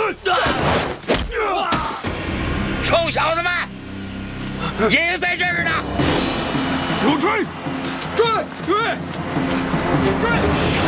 臭小子们，爷爷在这儿呢！ 给我追！追！追！追！